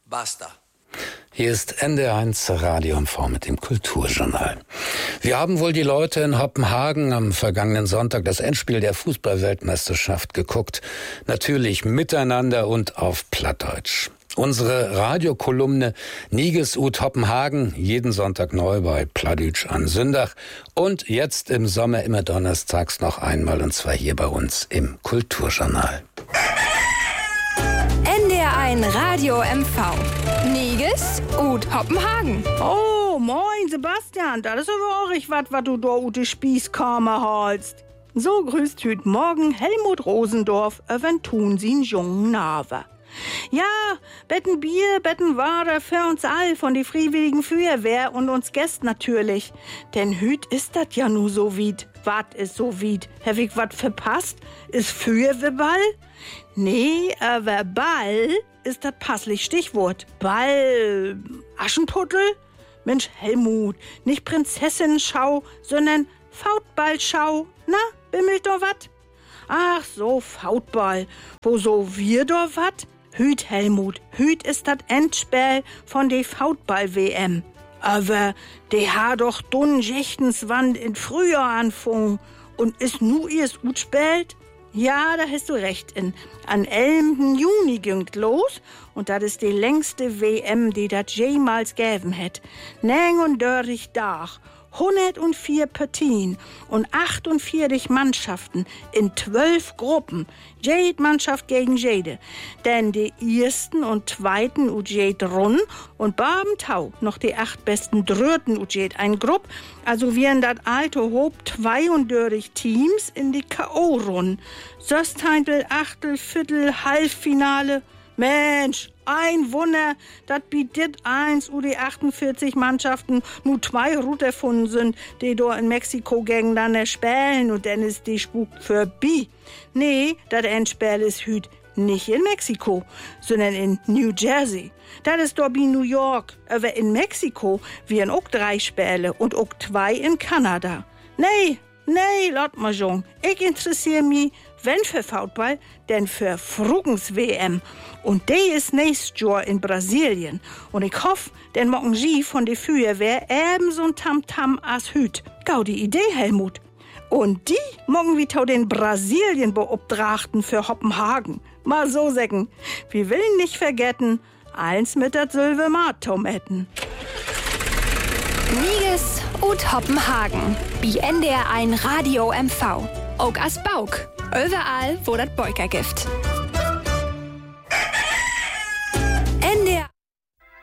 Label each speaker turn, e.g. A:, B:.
A: Basta.
B: Hier ist NDR1 Radio MV mit dem Kulturjournal. Wir haben wohl die Leute in Hoppenhagen am vergangenen Sonntag das Endspiel der Fußball-Weltmeisterschaft geguckt. Natürlich miteinander und auf Plattdeutsch. Unsere Radiokolumne Niges ut Hoppenhagen, jeden Sonntag neu bei Plattdeutsch an Sündach. Und jetzt im Sommer immer donnerstags noch einmal, und zwar hier bei uns im Kulturjournal.
C: NDR1 Radio MV. Niges ut Hoppenhagen.
D: Oh, moin Sebastian, das ist aber auch ich was du da ute Spießkammer holst. So grüßt hüt morgen Helmut Rosendorf, wenn tun sie'n jungen Nave. Ja, betten Bier, betten Ware für uns all von die Freiwilligen Feuerwehr und uns Gäst natürlich. Denn hüt ist dat ja nu so wied. Wat is so wied? Hab ich wat verpasst? Ist Feuerwehrball? Nee, aber Ball ist das passlich Stichwort. Ball, Aschenputtel? Mensch, Helmut, nicht Prinzessinnenschau, sondern Fautballschau. Na, bimmelt doch wat? Ach so, Fautball. Wo so wir doch wat? Hüt, Helmut, hüt ist das Endspiel von de Fautball-WM. Aber de ha doch dun Jechtenswand in Frühjahr anfangen und is nu ihr's gut spielt? Ja, da hast du recht. An 11. Juni ging't los und das ist die längste WM, die das jemals gäben hätt. 39 Tag, 104 Partien und 48 Mannschaften in 12 Gruppen. Jede Mannschaft gegen jede. Denn die ersten und zweiten ut jed Run und Babentau noch die 8 besten Dröten ut jed ein Grupp. Also wären dat alte Hob 32 Teams in die K.O.-Run. Söstheintel, Achtel, Viertel, Halbfinale. Mensch, ein Wunder, dat bietet eins die 48 Mannschaften nur 2 Route erfunden sind, die da in Mexiko gegen dann spielen und dann ist die Spuk vorbei. Nee, dat Endspiel ist hüt nicht in Mexiko, sondern in New Jersey. Das ist doch wie New York, aber in Mexiko wären auch 3 Spiele und auch 2 in Kanada. Nee, lass mal schon. Ich interessiere mich, wenn für Fautball, denn für Frugens-WM. Und die ist nächstes Jahr in Brasilien. Und ich hoffe, denn morgen sie von der Feuerwehr ebenso ein Tamtam als hüt. Gau die Idee, Helmut. Und die morgen wie tau den Brasilien beobtrachten für Hoppenhagen. Mal so säcken. Wir willen nicht vergessen, eins mit der Silve-Mat-Tomaten.
C: Niges ut Hoppenhagen. Bi NDR1 Radio MV. Auch as Bauk. Überall, wo das Beuker gibt.